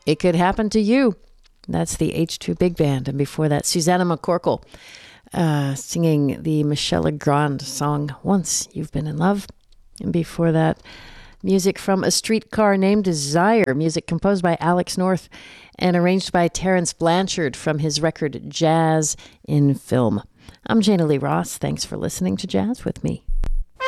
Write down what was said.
It Could Happen to You. That's the H2 Big Band. And before that, Susanna McCorkle singing the Michel Legrand song, Once You've Been in Love. And before that, music from A Streetcar Named Desire, music composed by Alex North and arranged by Terence Blanchard from his record Jazz in Film. I'm Jana Lee Ross. Thanks for listening to Jazz with me.